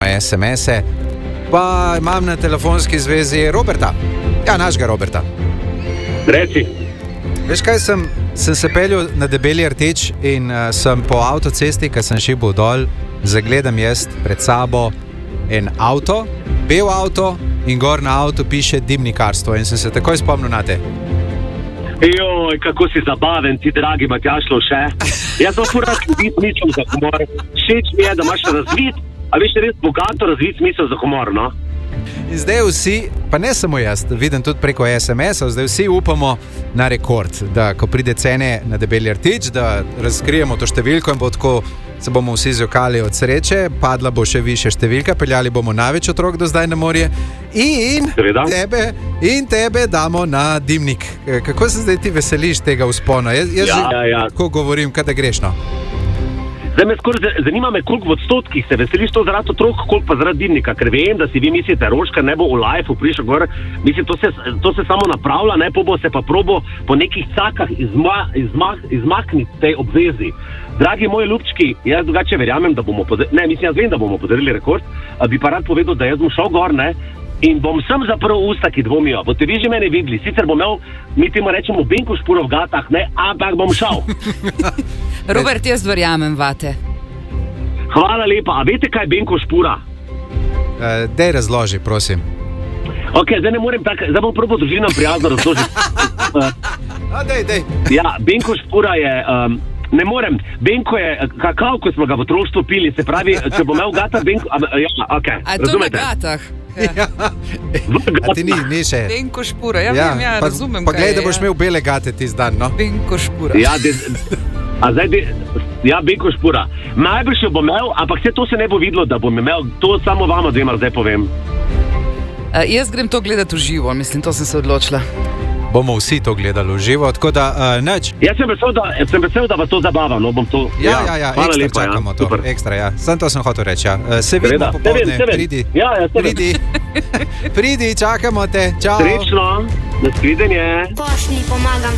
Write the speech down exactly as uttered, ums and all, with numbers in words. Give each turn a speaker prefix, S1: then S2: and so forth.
S1: es em ese. Pa imam na telefonski zvezi Roberta. Ja, našega Roberta.
S2: Reci.
S1: Veš kaj, sem, sem se peljal na Debeli rteč in uh, sem po avtocesti, ko sem šel dol, zagledam jaz pred sabo en avto, bel avto in gor na avto piše dimnikarstvo in sem se takoj spomnil na te.
S2: Joj, kako si zabaven, ti dragi Matjaž Lovše. Jaz sem fura razvit smisel za humor. Všeč mi je, da imaš razvit, a veš res bogato razvit smisel za humor, no?
S1: In zdaj vsi, pa ne samo jaz, vidim tudi preko es em esov, zdaj vsi upamo na rekord, da ko pride cene na Debeli rtič, da razkrijemo to številko in bo tako, se bomo vsi zjokali od sreče, padla bo še više številka, peljali bomo največ otrok do zdaj na morje in tebe, in tebe damo na dimnik. Kako se zdaj ti veseliš tega vzpona? Jaz, jaz
S2: ja, ja, ja.
S1: Ko govorim, kada grešno.
S2: Zdaj me skoraj zanima me, koliko v odstotkih se veseliš to zaradi otrok, koliko pa zaradi dimnika, ker vem, da si vi mislite, Roška ne bo v live prišel gor, mislim, to se, to se samo napravlja, ne, po bo se pa probo po nekih cakah izma, izma, izmakniti tej obvezi. Dragi moji ljubčki, jaz drugače verjamem, da bomo, podarili, ne, mislim, jaz vem, da bomo podarili rekord, bi pa rad povedal, da jaz bom šel gor, ne, in bom sem zaprl usta, ki dvomijo. Boste vi že mene videli, sicer bom imel, mi temu rečemo, benko špuro v gatah, ne, ampak bom šel.
S3: Robert, jaz verjamem vate.
S2: Hvala lepa, a veste, kaj je benko špura?
S1: Uh, dej razloži, prosim.
S2: Ok, zdaj ne morem tako, zdaj bom prvo družinam prijazno razložiti. uh,
S1: a dej, dej.
S2: Ja, benko špura je... Um, Ne morem, benko je kakav, ko smo ga v otroštvu pili, se pravi, če bom imel gata, benko, a, ja, ok,
S3: a to
S2: razumete?
S3: Na gatah?
S1: Ja. A ti ni, ni še?
S3: Benko špura, ja, ja, vem, ja,
S1: pa,
S3: razumem,
S1: pa glej, da boš
S3: ja.
S1: imel bele gate ti zdan, no?
S3: Benko špura.
S2: Ja, de, a zdaj, de, ja, benko špura. Najbrž jo bom imel, ampak vse to se ne bo videlo, da bom imel, to samo vama dvema zdaj povem.
S3: Uh, jaz grem to gledati v živo, mislim, to sem se odločila.
S1: Bomo vsi to gledali v živo, tako da uh, neč.
S2: Jaz sem vesel, da, sem vesel, da vas to zabava, no bom to...
S1: Ja, ja, ja,
S2: hvala
S1: ekstra
S2: lepa,
S1: čakamo
S2: ja,
S1: to,
S2: super.
S1: Ekstra, ja. Sam to sem hotel reči, ja. Uh, se vidimo popoldne, pridi.
S2: Ja, ja,
S1: pridi. Pridi, čakamo te, čau.
S2: Srečno, nasvidenje.
S4: Pošli, pomagam.